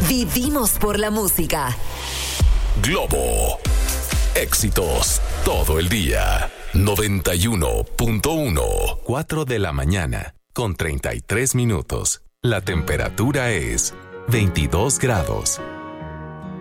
Vivimos por la música. Globo. Éxitos todo el día. 91.1. 4 de la mañana con 33 minutos. La temperatura es 22 grados.